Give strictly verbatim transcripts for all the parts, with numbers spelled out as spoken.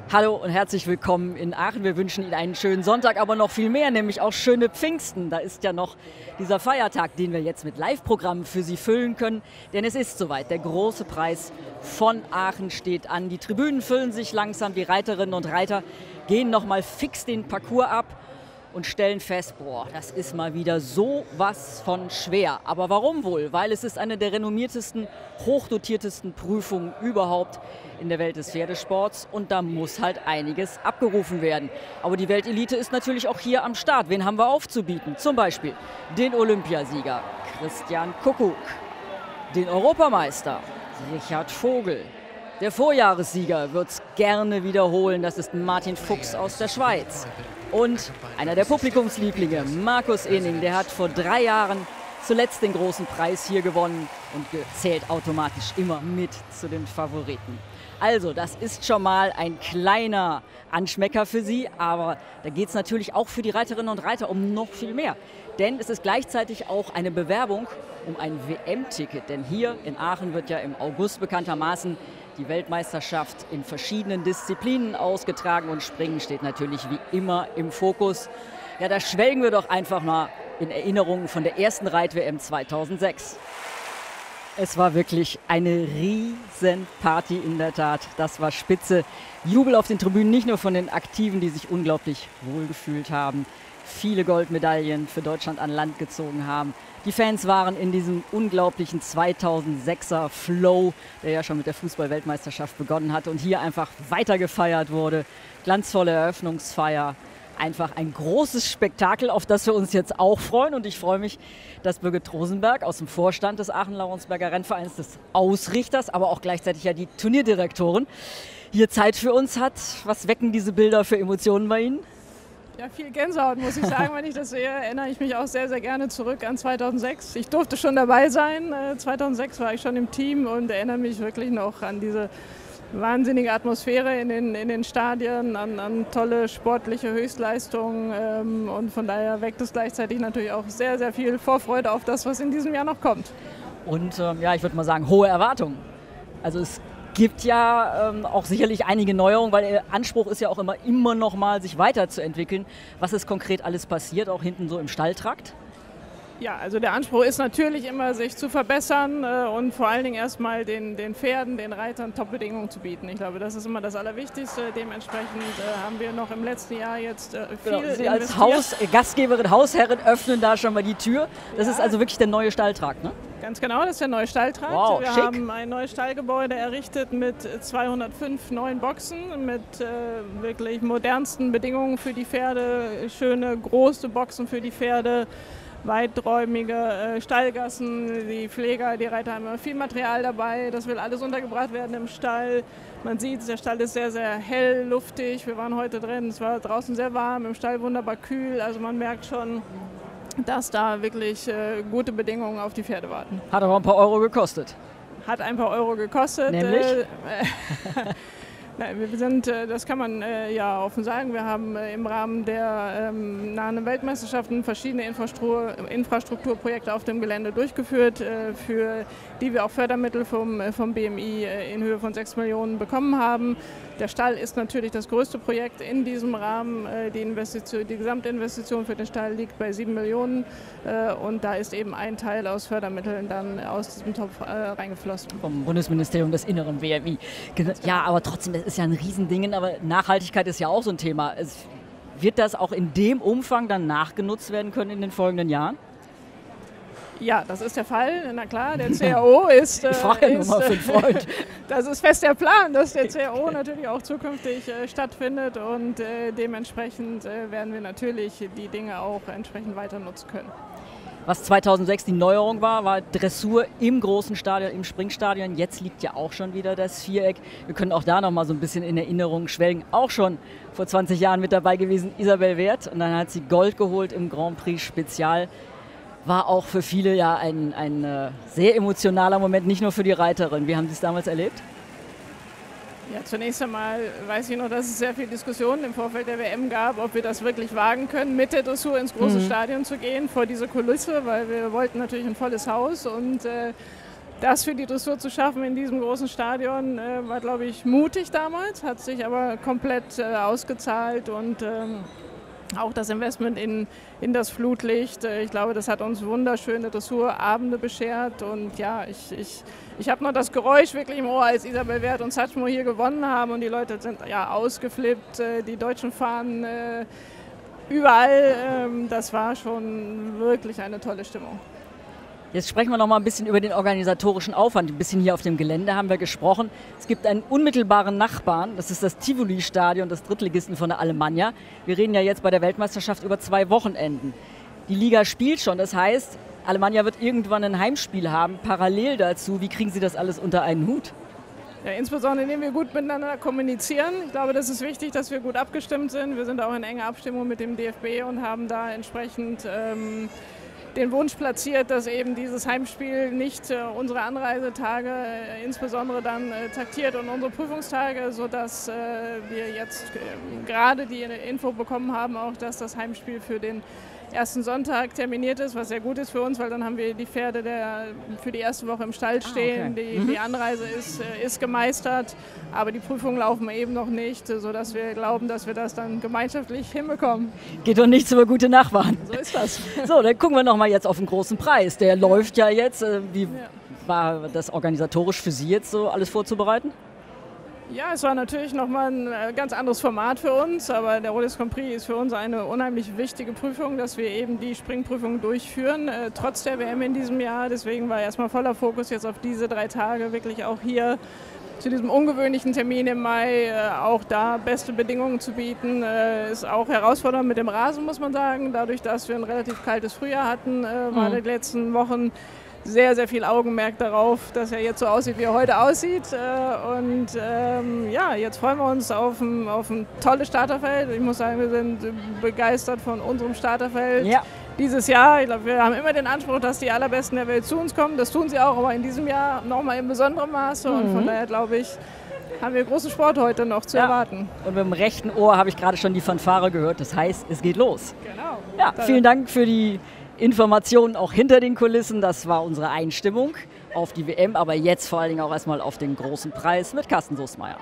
Hallo und herzlich willkommen in Aachen. Wir wünschen Ihnen einen schönen Sonntag, aber noch viel mehr, nämlich auch schöne Pfingsten. Da ist ja noch dieser Feiertag, den wir jetzt mit Live-Programmen für Sie füllen können. Denn es ist soweit, der große Preis von Aachen steht an. Die Tribünen füllen sich langsam, die Reiterinnen und Reiter gehen nochmal fix den Parcours ab und stellen fest, boah, das ist mal wieder sowas von schwer. Aber warum wohl? Weil es ist eine der renommiertesten, hochdotiertesten Prüfungen überhaupt in der Welt des Pferdesports und da muss halt einiges abgerufen werden. Aber die Weltelite ist natürlich auch hier am Start. Wen haben wir aufzubieten? Zum Beispiel den Olympiasieger Christian Kuckuck, den Europameister Richard Vogel. Der Vorjahressieger wird es gerne wiederholen, das ist Martin Fuchs aus der Schweiz. Und einer der Publikumslieblinge, Markus Ening, der hat vor drei Jahren zuletzt den großen Preis hier gewonnen und zählt automatisch immer mit zu den Favoriten. Also, das ist schon mal ein kleiner Anschmecker für Sie, aber da geht es natürlich auch für die Reiterinnen und Reiter um noch viel mehr. Denn es ist gleichzeitig auch eine Bewerbung um ein W M-Ticket. Denn hier in Aachen wird ja im August bekanntermaßen die Weltmeisterschaft in verschiedenen Disziplinen ausgetragen und Springen steht natürlich wie immer im Fokus. Ja, da schwelgen wir doch einfach mal in Erinnerungen von der ersten Reit-W M zweitausendsechs. Es war wirklich eine riesen Party in der Tat. Das war spitze. Jubel auf den Tribünen, nicht nur von den Aktiven, die sich unglaublich wohlgefühlt haben, viele Goldmedaillen für Deutschland an Land gezogen haben. Die Fans waren in diesem unglaublichen zweitausendsechser Flow, der ja schon mit der Fußball-Weltmeisterschaft begonnen hat und hier einfach weiter gefeiert wurde. Glanzvolle Eröffnungsfeier. Einfach ein großes Spektakel, auf das wir uns jetzt auch freuen. Und ich freue mich, dass Birgit Rosenberg aus dem Vorstand des Aachen-Laurensberger Rennvereins, des Ausrichters, aber auch gleichzeitig ja die Turnierdirektorin, hier Zeit für uns hat. Was wecken diese Bilder für Emotionen bei Ihnen? Ja, viel Gänsehaut, muss ich sagen. Wenn ich das sehe, erinnere ich mich auch sehr, sehr gerne zurück an zweitausendsechs. Ich durfte schon dabei sein. zweitausendsechs war ich schon im Team und erinnere mich wirklich noch an diese wahnsinnige Atmosphäre in den, in den Stadien, an, an tolle sportliche Höchstleistungen ähm, und von daher weckt es gleichzeitig natürlich auch sehr, sehr viel Vorfreude auf das, was in diesem Jahr noch kommt. Und ähm, ja, ich würde mal sagen, hohe Erwartungen. Also es gibt ja ähm, auch sicherlich einige Neuerungen, weil der Anspruch ist ja auch immer, immer noch mal sich weiterzuentwickeln. Was ist konkret alles passiert, auch hinten so im Stalltrakt? Ja, also der Anspruch ist natürlich immer, sich zu verbessern äh, und vor allen Dingen erstmal den, den Pferden, den Reitern Top-Bedingungen zu bieten. Ich glaube, das ist immer das Allerwichtigste. Dementsprechend äh, haben wir noch im letzten Jahr jetzt äh, viel genau, Sie als Haus, Gastgeberin, Hausherrin öffnen da schon mal die Tür. Das ja. ist also wirklich der neue Stalltrakt, ne? Ganz genau, das ist der neue Stalltrakt. Wow, wir schick. haben ein neues Stallgebäude errichtet mit zweihundertfünf neuen Boxen, mit äh, wirklich modernsten Bedingungen für die Pferde, schöne große Boxen für die Pferde, weiträumige äh, Stallgassen, die Pfleger, die Reiter haben immer viel Material dabei, das will alles untergebracht werden im Stall. Man sieht, der Stall ist sehr, sehr hell, luftig, wir waren heute drin, es war draußen sehr warm, im Stall wunderbar kühl, also man merkt schon, dass da wirklich äh, gute Bedingungen auf die Pferde warten. Hat aber ein paar Euro gekostet. Hat ein paar Euro gekostet. Nämlich? Äh, Nein, wir sind, das kann man äh, ja offen sagen, wir haben äh, im Rahmen der ähm, nahen Weltmeisterschaften verschiedene Infrastruktur, Infrastrukturprojekte auf dem Gelände durchgeführt, äh, für die wir auch Fördermittel vom, äh, vom B M I äh, in Höhe von sechs Millionen bekommen haben. Der Stall ist natürlich das größte Projekt in diesem Rahmen. Äh, die, Investition, die Gesamtinvestition für den Stall liegt bei sieben Millionen äh, und da ist eben ein Teil aus Fördermitteln dann aus diesem Topf äh, reingeflossen. Vom Bundesministerium des Inneren, B M I. Ja, aber trotzdem, das ist ja ein Riesending, aber Nachhaltigkeit ist ja auch so ein Thema. Es, wird das auch in dem Umfang dann nachgenutzt werden können in den folgenden Jahren? Ja, das ist der Fall. Na klar, der C A O ist... Ich frage ja ist, nur mal für einen Freund. Das ist fest der Plan, dass der C A O natürlich auch zukünftig äh, stattfindet und äh, dementsprechend äh, werden wir natürlich die Dinge auch entsprechend weiter nutzen können. Was zweitausendsechs die Neuerung war, war Dressur im großen Stadion, im Springstadion. Jetzt liegt ja auch schon wieder das Viereck. Wir können auch da noch mal so ein bisschen in Erinnerung schwelgen. Auch schon vor zwanzig Jahren mit dabei gewesen, Isabel Wert. Und dann hat sie Gold geholt im Grand Prix Spezial. War auch für viele ja ein, ein äh, sehr emotionaler Moment, nicht nur für die Reiterin. Wie haben Sie es damals erlebt? Ja, zunächst einmal weiß ich noch, dass es sehr viel Diskussionen im Vorfeld der W M gab, ob wir das wirklich wagen können, mit der Dressur ins große mhm. Stadion zu gehen, vor diese Kulisse, weil wir wollten natürlich ein volles Haus und äh, das für die Dressur zu schaffen in diesem großen Stadion, äh, war, glaube ich, mutig damals, hat sich aber komplett äh, ausgezahlt und ähm, auch das Investment in, in das Flutlicht, äh, ich glaube, das hat uns wunderschöne Dressurabende beschert und ja, ich, ich, ich habe noch das Geräusch wirklich im Ohr, als Isabel Wert und Satchmo hier gewonnen haben und die Leute sind ja ausgeflippt, äh, die Deutschen fahren äh, überall, äh, das war schon wirklich eine tolle Stimmung. Jetzt sprechen wir noch mal ein bisschen über den organisatorischen Aufwand. Ein bisschen hier auf dem Gelände haben wir gesprochen. Es gibt einen unmittelbaren Nachbarn, das ist das Tivoli-Stadion des Drittligisten von der Alemannia. Wir reden ja jetzt bei der Weltmeisterschaft über zwei Wochenenden. Die Liga spielt schon, das heißt, Alemannia wird irgendwann ein Heimspiel haben. Parallel dazu, wie kriegen Sie das alles unter einen Hut? Ja, insbesondere indem wir gut miteinander kommunizieren. Ich glaube, das ist wichtig, dass wir gut abgestimmt sind. Wir sind auch in enger Abstimmung mit dem D F B und haben da entsprechend ähm, den Wunsch platziert, dass eben dieses Heimspiel nicht äh, unsere Anreisetage äh, insbesondere dann äh, taktiert und unsere Prüfungstage, sodass äh, wir jetzt äh, gerade die Info bekommen haben, auch dass das Heimspiel für den ersten Sonntag terminiert ist, was sehr gut ist für uns, weil dann haben wir die Pferde der, für die erste Woche im Stall stehen. Ah, okay. die, mhm. die Anreise ist, ist gemeistert, aber die Prüfungen laufen eben noch nicht, sodass wir glauben, dass wir das dann gemeinschaftlich hinbekommen. Geht doch nichts über gute Nachbarn. So ist das. So, dann gucken wir noch mal jetzt auf den großen Preis. Der läuft ja jetzt. Wie ja. war das organisatorisch für Sie jetzt so alles vorzubereiten? Ja, es war natürlich nochmal ein ganz anderes Format für uns, aber der Rolex Grand Prix ist für uns eine unheimlich wichtige Prüfung, dass wir eben die Springprüfung durchführen, äh, trotz der W M in diesem Jahr. Deswegen war erstmal voller Fokus jetzt auf diese drei Tage, wirklich auch hier zu diesem ungewöhnlichen Termin im Mai, äh, auch da beste Bedingungen zu bieten. Äh, ist auch herausfordernd mit dem Rasen, muss man sagen. Dadurch, dass wir ein relativ kaltes Frühjahr hatten, äh, war mhm. die letzten Wochen sehr, sehr viel Augenmerk darauf, dass er jetzt so aussieht, wie er heute aussieht. Und ähm, ja, jetzt freuen wir uns auf ein, auf ein tolles Starterfeld. Ich muss sagen, wir sind begeistert von unserem Starterfeld ja. dieses Jahr. Ich glaube, wir haben immer den Anspruch, dass die Allerbesten der Welt zu uns kommen. Das tun sie auch, aber in diesem Jahr nochmal in besonderem Maße. Mhm. Und von daher, glaube ich, haben wir großen Sport heute noch zu ja. erwarten. Und mit dem rechten Ohr habe ich gerade schon die Fanfare gehört. Das heißt, es geht los. Genau. Ja, vielen Dank für die Informationen auch hinter den Kulissen. Das war unsere Einstimmung auf die W M, aber jetzt vor allen Dingen auch erstmal auf den großen Preis mit Carsten Soestmeier.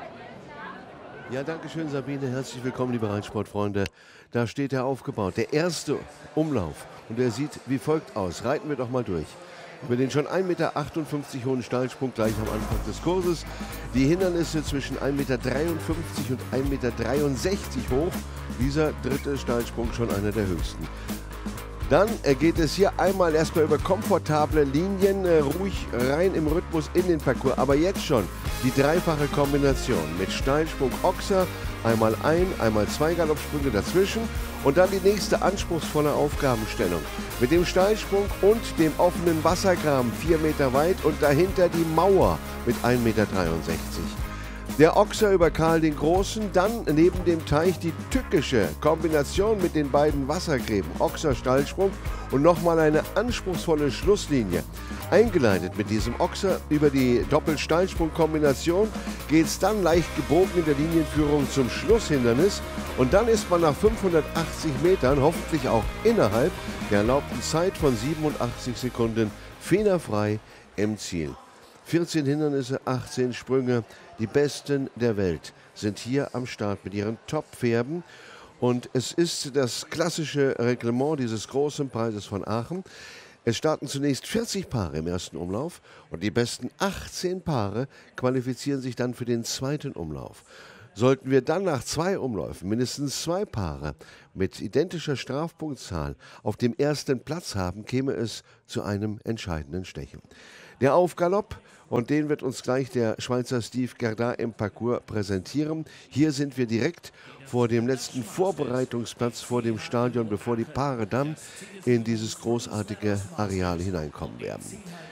Ja, danke schön, Sabine. Herzlich willkommen, liebe Reitsportfreunde. Da steht er aufgebaut, der erste Umlauf. Und der sieht wie folgt aus. Reiten wir doch mal durch. Über den schon ein Meter achtundfünfzig hohen Steilsprung gleich am Anfang des Kurses. Die Hindernisse zwischen ein Meter dreiundfünfzig und ein Meter dreiundsechzig hoch. Dieser dritte Steilsprung schon einer der höchsten. Dann geht es hier einmal erstmal über komfortable Linien, äh, ruhig rein im Rhythmus in den Parcours. Aber jetzt schon die dreifache Kombination mit Steilsprung Ochser, einmal ein, einmal zwei Galoppsprünge dazwischen und dann die nächste anspruchsvolle Aufgabenstellung mit dem Steilsprung und dem offenen Wassergraben vier Meter weit und dahinter die Mauer mit ein Meter dreiundsechzig. Der Ochser über Karl den Großen, dann neben dem Teich die tückische Kombination mit den beiden Wassergräben, Ochser Steilsprung und nochmal eine anspruchsvolle Schlusslinie. Eingeleitet mit diesem Ochser über die Doppelsteilsprung-Kombination geht es dann leicht gebogen in der Linienführung zum Schlusshindernis und dann ist man nach fünfhundertachtzig Metern, hoffentlich auch innerhalb der erlaubten Zeit von siebenundachtzig Sekunden, fehlerfrei im Ziel. vierzehn Hindernisse, achtzehn Sprünge. Die Besten der Welt sind hier am Start mit ihren Top-Pferden. Und es ist das klassische Reglement dieses großen Preises von Aachen. Es starten zunächst vierzig Paare im ersten Umlauf und die besten achtzehn Paare qualifizieren sich dann für den zweiten Umlauf. Sollten wir dann nach zwei Umläufen mindestens zwei Paare mit identischer Strafpunktzahl auf dem ersten Platz haben, käme es zu einem entscheidenden Stechen. Der Aufgalopp, und den wird uns gleich der Schweizer Steve Gerdin im Parcours präsentieren. Hier sind wir direkt vor dem letzten Vorbereitungsplatz vor dem Stadion, bevor die Paare dann in dieses großartige Areal hineinkommen werden.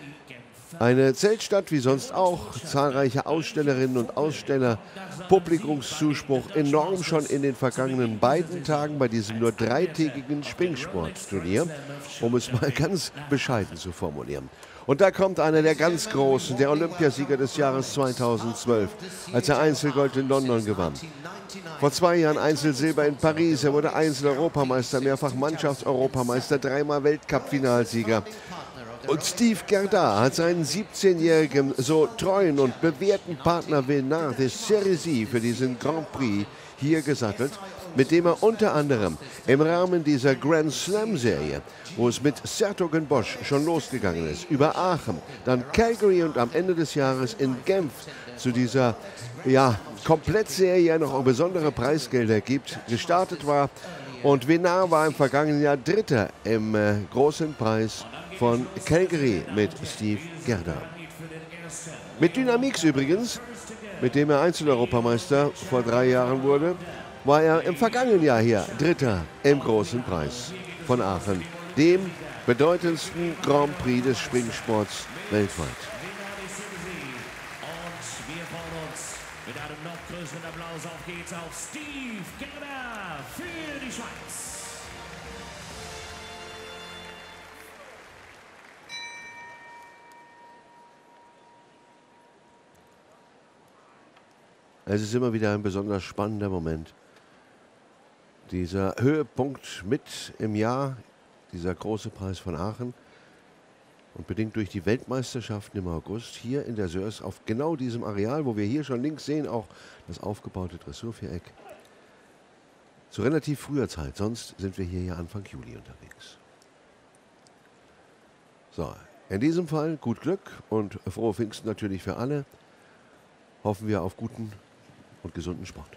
Eine Zeltstadt wie sonst auch, zahlreiche Ausstellerinnen und Aussteller, Publikumszuspruch enorm schon in den vergangenen beiden Tagen bei diesem nur dreitägigen Springsportturnier, um es mal ganz bescheiden zu formulieren. Und da kommt einer der ganz Großen, der Olympiasieger des Jahres zweitausendzwölf, als er Einzelgold in London gewann. Vor zwei Jahren Einzelsilber in Paris, er wurde Einzel-Europameister, mehrfach Mannschafts-Europameister, dreimal Weltcup-Finalsieger. Und Steve Gerdard hat seinen siebzehnjährigen, so treuen und bewährten Partner Venard de Cerisy für diesen Grand Prix hier gesattelt, mit dem er unter anderem im Rahmen dieser Grand Slam-Serie, wo es mit Sertogenbosch schon losgegangen ist, über Aachen, dann Calgary und am Ende des Jahres in Genf zu dieser ja, Komplettserie noch auch besondere Preisgelder gibt, gestartet war. Und Venard war im vergangenen Jahr Dritter im äh, großen Preis von Calgary mit Steve Gerdard. Mit Dynamix übrigens, mit dem er Einzeleuropameister vor drei Jahren wurde, war er im vergangenen Jahr hier Dritter im großen Preis von Aachen, dem bedeutendsten Grand Prix des Springsports weltweit. Und wir freuen uns mit einem noch größeren Applaus. Auf geht's auf Steve Gerdard für die Schweiz. Es ist immer wieder ein besonders spannender Moment. Dieser Höhepunkt mit im Jahr, dieser große Preis von Aachen. Und bedingt durch die Weltmeisterschaften im August hier in der Sörs auf genau diesem Areal, wo wir hier schon links sehen, auch das aufgebaute Dressurviereck. Zu relativ früher Zeit, sonst sind wir hier ja Anfang Juli unterwegs. So, in diesem Fall gut Glück und frohe Pfingsten natürlich für alle. Hoffen wir auf guten und gesunden Sport.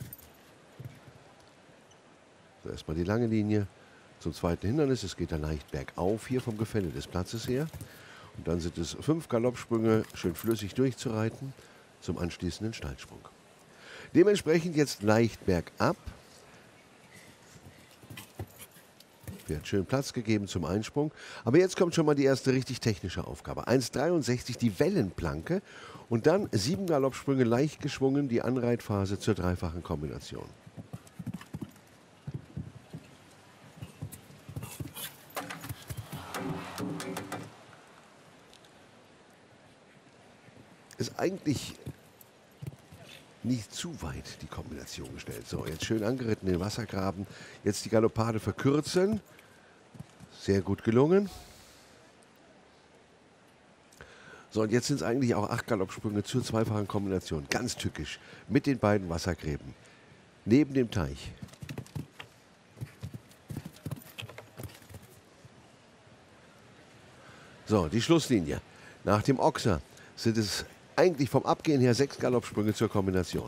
So, erstmal die lange Linie zum zweiten Hindernis. Es geht dann leicht bergauf hier vom Gefälle des Platzes her. Und dann sind es fünf Galoppsprünge schön flüssig durchzureiten zum anschließenden Steilsprung. Dementsprechend jetzt leicht bergab. Wird schön Platz gegeben zum Einsprung. Aber jetzt kommt schon mal die erste richtig technische Aufgabe. eins Komma dreiundsechzig die Wellenplanke und dann sieben Galoppsprünge leicht geschwungen, die Anreitphase zur dreifachen Kombination. Ist eigentlich nicht zu weit die Kombination gestellt. So, jetzt schön angeritten den Wassergraben. Jetzt die Galoppade verkürzen. Sehr gut gelungen. So, und jetzt sind es eigentlich auch acht Galoppsprünge zur zweifachen Kombination. Ganz tückisch. Mit den beiden Wassergräben. Neben dem Teich. So, die Schlusslinie. Nach dem Ochser sind es eigentlich vom Abgehen her sechs Galoppsprünge zur Kombination.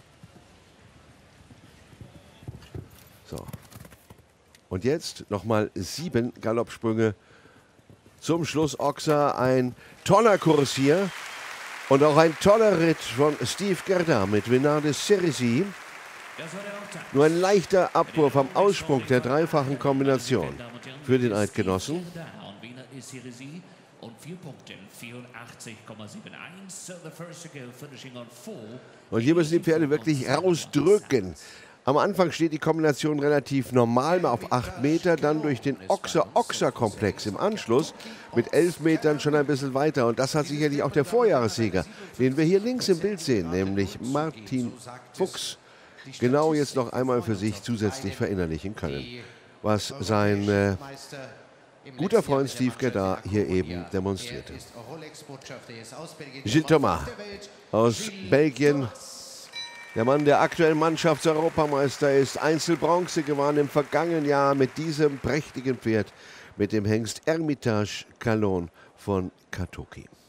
So. Und jetzt nochmal sieben Galoppsprünge zum Schluss Ochser. Ein toller Kurs hier und auch ein toller Ritt von Steve Gerdard mit Venard de Cerisy. Nur ein leichter Abwurf am Aussprung der dreifachen Kombination für den Eidgenossen. Und vier Punkte, vierundachtzig Komma einundsiebzig. The first to go, finishing on four. Und hier müssen die Pferde wirklich rausdrücken. Am Anfang steht die Kombination relativ normal auf acht Meter, dann durch den Ochser-Ochser-Komplex im Anschluss mit elf Metern schon ein bisschen weiter. Und das hat sicherlich auch der Vorjahressieger, den wir hier links im Bild sehen, nämlich Martin Fuchs, genau jetzt noch einmal für sich zusätzlich verinnerlichen können, was sein äh, guter Freund Steve Gerdard hier eben demonstrierte. Gilles Thomas aus Belgien, der Mann, der aktuell Mannschaftseuropameister ist, Einzelbronze gewann im vergangenen Jahr mit diesem prächtigen Pferd, mit dem Hengst Hermitage Calon von Katoki.